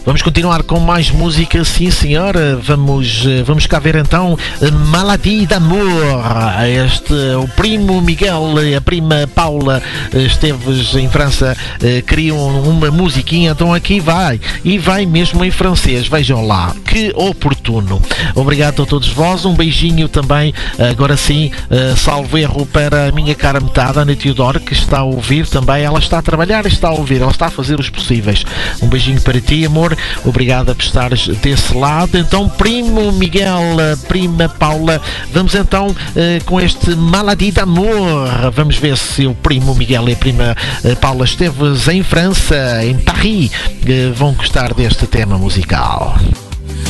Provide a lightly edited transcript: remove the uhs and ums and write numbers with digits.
Vamos continuar com mais música, sim senhora. Vamos cá ver então Maladie d'amour. O primo Miguel e a prima Paula Esteves em França criam uma musiquinha, então aqui vai. E vai mesmo em francês, vejam lá, que oportuno. Obrigado a todos vós, um beijinho também, agora sim, salvo erro para a minha cara metade, Ana Teodoro, que está a ouvir também. Ela está a trabalhar, está a ouvir, ela está a fazer os possíveis. Um beijinho para ti, amor. Obrigado por estares desse lado. Então, primo Miguel, prima Paula, vamos então com este Maladie d'amour. Vamos ver se o primo Miguel e a prima Paula Esteves em França, em Paris, vão gostar deste tema musical.